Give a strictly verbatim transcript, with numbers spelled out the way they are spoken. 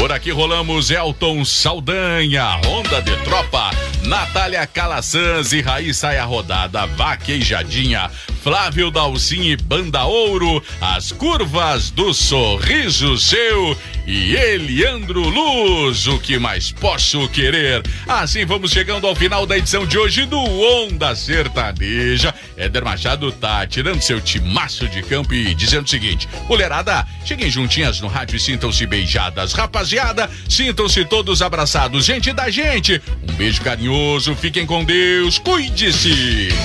Por aqui rolamos Elton Saldanha, Onda de Tropa, Natália Calasanz e Raíssa é a rodada, Vaquejadinha, Flávio Dalcin e Banda Ouro, As Curvas do Sorriso Seu e Eliandro Luz, o que mais posso querer? Assim vamos chegando ao final da edição de hoje do Onda Sertaneja. Éder Machado tá tirando seu timaço de campo e dizendo o seguinte: mulherada, cheguem juntinhas no rádio e sintam-se beijadas. Rapaziada, sintam-se todos abraçados. Gente da gente, um beijo carinhoso, fiquem com Deus, cuide-se.